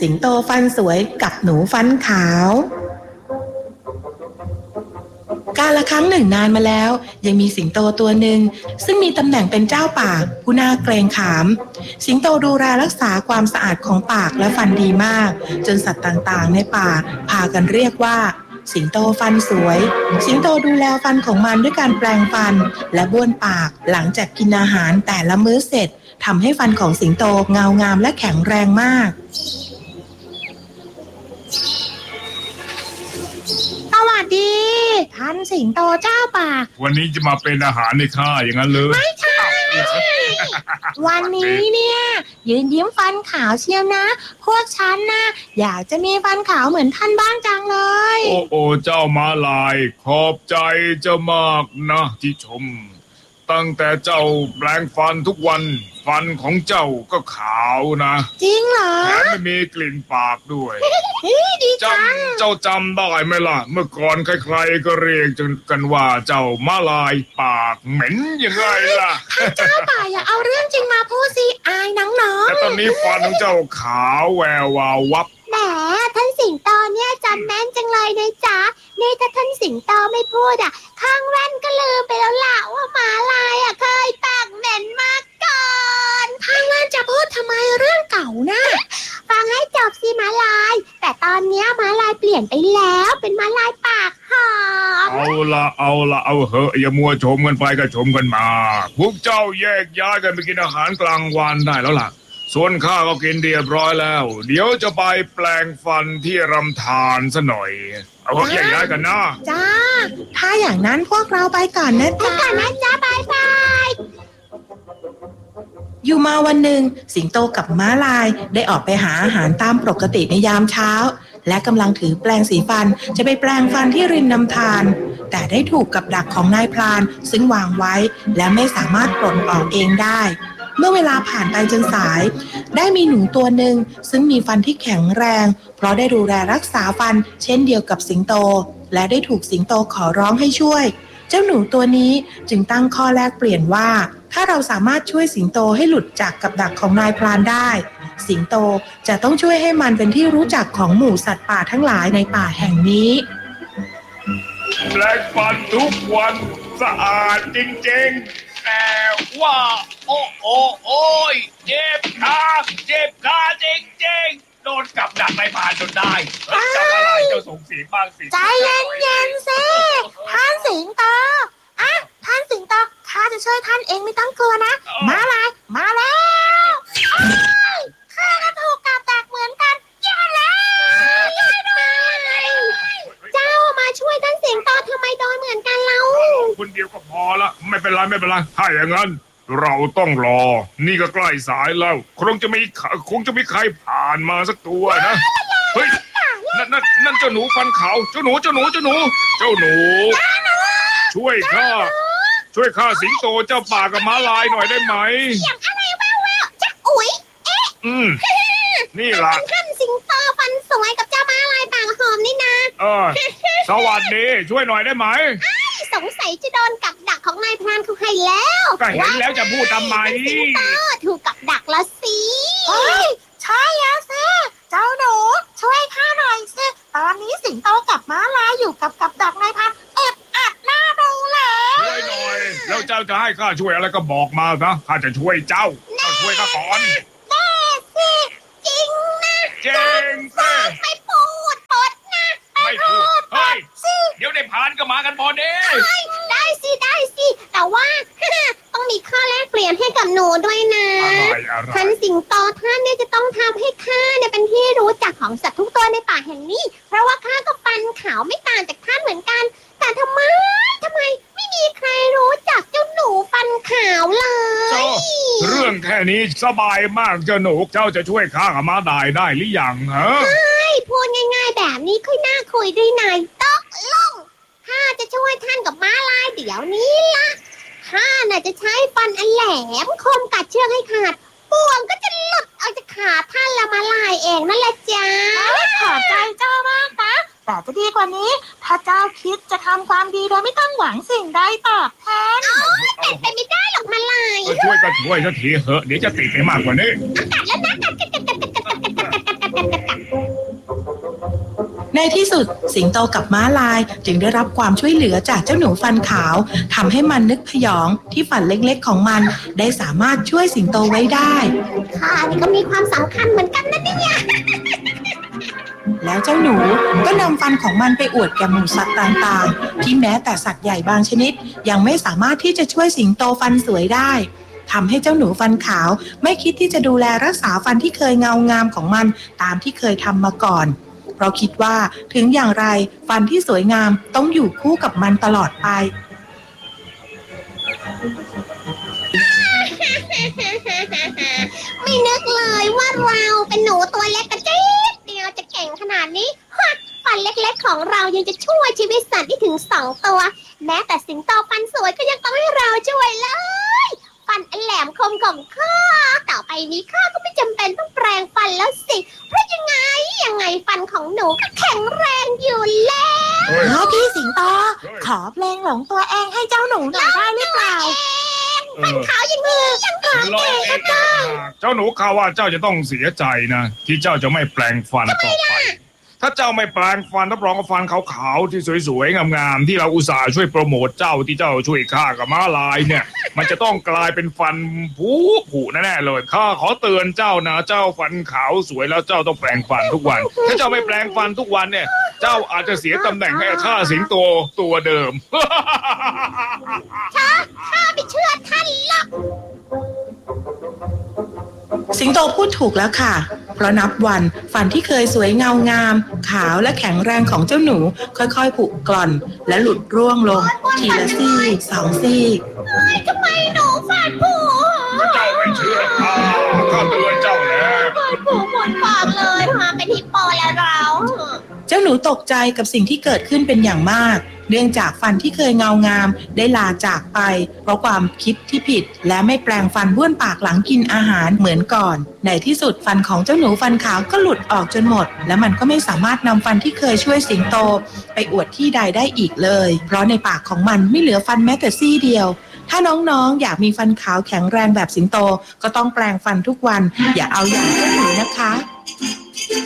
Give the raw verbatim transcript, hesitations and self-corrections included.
สิงโตฟันสวยกับหนูฟันขาวกาลครั้งหนึ่งนานมาแล้วยังมีสิงโตตัวหนึ่งซึ่งมีตำแหน่งเป็นเจ้าป่าผู้น่าเกรงขามสิงโตดูแลรักษาความสะอาดของปากและฟันดีมากจนสัตว์ต่างๆในป่าพากันเรียกว่าสิงโตฟันสวยสิงโตดูแลฟันของมันด้วยการแปรงฟันและบ้วนปากหลังจากกินอาหารแต่ละมื้อเสร็จทำให้ฟันของสิงโตเงางามและแข็งแรงมากสวัสดีท่านสิงโตเจ้าป่าวันนี้จะมาเป็นอาหารในข้าอย่างนั้นเลยไม่ใช่ วันนี้เนี่ยยืนยิ้มฟันขาวเชียวนะพวกฉันนะอยากจะมีฟันขาวเหมือนท่านบ้างจังเลยโอ้โอ้เจ้าม้าลายขอบใจเจ้ามากนะที่ชมตั้งแต่เจ้าแปรงฟันทุกวันฟันของเจ้าก็ขาวนะจริงเหรอแถมไม่มีกลิ่นปากด้วยดีจังเจ้าจำได้ไหมล่ะเมื่อก่อนใครๆก็เรียกจนกันว่าเจ้าม้าลายปากเหม็นยังไงล่ะท่านเจ้าป่าอย่าเอาเรื่องจริงมาพูดสิอายน้องๆแต่ตอนนี้ฟันของเจ้าขาวแวววาววับแหมท่านสิงโตเนี่ยจำแม่นจังเลยนะจ๊ะนี่ถ้าท่านสิงโตไม่พูดอ่ะข้างแว่นก็ลืมไปแล้วล่ะว่าม้าลายอ่ะเคยปากเหม็นมาก่อนข้างแว่นจะพูดทำไมเรื่องเก่านะฟังให้จบสิม้าลายแต่ตอนนี้ม้าลายเปลี่ยนไปแล้วเป็นม้าลายปากหอมเอาละเอาละเอาเหอะอย่ามัวชมกันไปก็ชมกันมาพวกเจ้าแยกย้ายกันไปกินอาหารกลางวันได้แล้วล่ะส่วนข้าก็กินเรียบร้อยแล้วเดี๋ยวจะไปแปลงฟันที่รำธารซะหน่อยเอาแยกย้ายกันนะจ้าถ้าอย่างนั้นพวกเราไปก่อนนะจ๊ะไปก่อนนะจ๊ะบายบายอยู่มาวันหนึ่งสิงโตกับม้าลายได้ออกไปหาอาหารตามปกติในยามเช้าและกำลังถือแปรงสีฟันจะไปแปรงฟันที่ริมลำธารแต่ได้ถูกกับดักของนายพรานซึ่งวางไว้และไม่สามารถปลดออกเองได้เมื่อเวลาผ่านไปจนสายได้มีหนูตัวหนึ่งซึ่งมีฟันที่แข็งแรงเพราะได้ดูแลรักษาฟันเช่นเดียวกับสิงโตและได้ถูกสิงโตขอร้องให้ช่วยเจ้าหนูตัวนี้จึงตั้งข้อแลกเปลี่ยนว่าถ้าเราสามารถช่วยสิงโตให้หลุดจากกับดักของนายพรานได้สิงโตจะต้องช่วยให้มันเป็นที่รู้จักของหมู่สัตว์ป่าทั้งหลายในป่าแห่งนี้แปรงฟันทุกวันสะอาดจริงๆแต่ว่าโอ้โอ้โอ้ยเจ็บขาเจ็บขาจริงๆโดนกับดักในป่าจนได้จำอะไรเจ้าส่งเสียงบ้างสิใจเย็นๆสิท่านสิงโตอ่ะท่านสิงโตข้าจะช่วยท่านเองไม่ต้องกลัวนะมาเลยมาแล้วข้าก็ถูกกับดักเหมือนกันอย่าเลยอย่าเลยเจ้ามาช่วยท่านสิงโตทำไมโดนเหมือนกันเราคนเดียวก็พอละไม่เป็นไรไม่เป็นไรถ้าอย่างนั้นเราต้องรอนี่ก็ใกล้สายแล้วคงจะมีคงจะมีใครผ่านมาสักตัวนะเฮ้ยนั่นนั่นนั่นเจ้าหนูฟันขาวเจ้าหนูเจ้าหนูเจ้าหนูเจ้าหนูช่วยข้าช่วยข้าสิงโตเจ้าป่ากับม้าลายหน่อยได้ไหมเสียงอะไรแว่วๆจ๊ะอุ๊ยเอ๊ะอืมนี่ล่ะท่านสิงโตฟันสวยกับเจ้าม้าลายปากหอมนี่นะเออสวัสดีช่วยหน่อยได้ไหมสงสัยจะโดนกับดักของนายพรานเขาให้แล้วก็เห็นแล้วจะพูดทำไมสิงโตถูกกับดักแล้วสิเฮ้ยใช่แล้วสิเจ้าหนูช่วยข้าหน่อยสิตอนนี้สิงโตกับม้าลายอยู่กับกับดักนายพรานเอ็ดอัดหน้าดูเลยช่วยหน่อยแล้วเจ้าจะให้ข้าช่วยอะไรก็บอกมานะข้าจะช่วยเจ้าเจ้าช่วยข้าก่อนแน่สิจริงนะจริงสิไม่พูดปดนะไม่พูดเฮ้ยเดี๋ยวได้ผ่านก็มากันพอดีได้สิได้สิแต่ว่าต้องมีข้อแลกเปลี่ยนให้กับหนูด้วยนะท่านสิงโตท่านเนี่ยจะต้องทำให้ข้าเนี่ยเป็นที่รู้จักของสัตว์ทุกตัวในป่าแห่งนี้เพราะว่าข้าก็ฟันขาวไม่ต่างจากท่านเหมือนกันแต่ทำไมทำไมไม่มีใครรู้จักเจ้าหนูฟันขาวเลยเรื่องแค่นี้สบายมากเจ้าหนูเจ้าจะช่วยข้ากับม้าลายได้หรือยังฮะใช่พูดง่ายๆแบบนี้ค่อยน่าคุยด้วยนายตกลงข้าจะช่วยท่านกับม้าลายเดี๋ยวนี้ล่ะข้าน่ะจะใช้ฟันอันแหลมคมกัดเชือกให้ขาดบ่วงก็จะหลุดออกจากขาท่านละม้าลายเองนั่นแหละจ้าขอบใจเจ้ามากนะแต่จะดีกว่านี้ถ้าเจ้าคิดจะทำความดีโดยไม่ต้องหวังสิ่งใดตอบแทนเป็นไปไม่ได้หรอกม้าลายช่วยก็ช่วยสักทีเหอะเดี๋ยวจะติดไปมากกว่านี้กัดแล้วนะกัดกัดกัดกัดกัดกัดกัดกัดในที่สุดสิงโตกับม้าลายจึงได้รับความช่วยเหลือจากเจ้าหนูฟันขาวทำให้มันนึกพยองที่ฟันเล็กๆของมันได้สามารถช่วยสิงโตไว้ได้ค่ะนี่ก็มีความสำคัญเหมือนกันนะเนี่ยแล้วเจ้าหนูก็นำฟันของมันไปอวดแก่หมู่สัตว์ต่างๆที่แม้แต่สัตว์ใหญ่บางชนิดยังไม่สามารถที่จะช่วยสิงโตฟันสวยได้ทำให้เจ้าหนูฟันขาวไม่คิดที่จะดูแลรักษาฟันที่เคยเงางามของมันตามที่เคยทำมาก่อนเพราะคิดว่าถึงอย่างไรฟันที่สวยงามต้องอยู่คู่กับมันตลอดไปไม่นึกเลยว่าเราเป็นหนูตัวเล็กกระจิ๊ดเดียวจะเก่งขนาดนี้ฟันเล็กๆของเรายังจะช่วยชีวิตสัตว์ได้ถึงสองตัวแม้แต่สิงโตฟันสวยก็ยังต้องให้เราช่วยเลยฟันอันแหลมคมของข้าต่อไปนี้ข้าก็ไม่จำเป็นต้องแปรงฟันแล้วสิเพราะยังไงยังไงฟันของหนูก็แข็งแรงอยู่แล้วพี่สิงโตขอเพลงหลงตัวเองให้เจ้าหนูหน่อยได้หรือเปล่าฟันขาวอย่างนี้ยังขาวเก่งก็ได้เจ้าหนูข้าว่าเจ้าจะต้องเสียใจนะที่เจ้าจะไม่แปรงฟันต่อไปถ้าเจ้าไม่แปรงฟันรับรองว่าฟันขาวๆที่สวยๆงามๆที่เราอุตส่าห์ช่วยโปรโมทเจ้าที่เจ้าช่วยข้ากับม้าลายเนี่ยมันจะต้องกลายเป็นฟันผุผุแน่ๆเลยข้าขอเตือนเจ้านะเจ้าฟันขาวสวยแล้วเจ้าต้องแปรงฟันทุกวันถ้าเจ้าไม่แปรงฟันทุกวันเนี่ยเจ้าอาจจะเสียตำแหน่งให้ข้าสิงโตตัวเดิมข้าข้าไม่เชื่อท่านหรอกสิงโตพูดถูกแล้วค่ะเพราะนับวันฟันที่เคยสวยเงางามขาวและแข็งแรงของเจ้าหนูค่อยๆผุกร่อนและหลุดร่วงลงทีละซี่สองซี่ทำไมหนูฟันผุเจ้าไม่เชื่อข้าข้าเตือนเจ้าแล้วฟันผุหมดปากเลยหาเป็นฮิปโปแล้วเราเจ้าหนูตกใจกับสิ่งที่เกิดขึ้นเป็นอย่างมากเนื่องจากฟันที่เคยเงางามได้ลาจากไปเพราะความคิดที่ผิดและไม่แปรงฟันบ้วนปากหลังกินอาหารเหมือนก่อนในที่สุดฟันของเจ้าหนูฟันขาวก็หลุดออกจนหมดและมันก็ไม่สามารถนำฟันที่เคยช่วยสิงโตไปอวดที่ใดได้อีกเลยเพราะในปากของมันไม่เหลือฟันแม้แต่ซี่เดียวถ้าน้องๆอยากมีฟันขาวแข็งแรงแบบสิงโตก็ต้องแปรงฟันทุกวันอย่าเอาอย่างเจ้าหนูนะคะ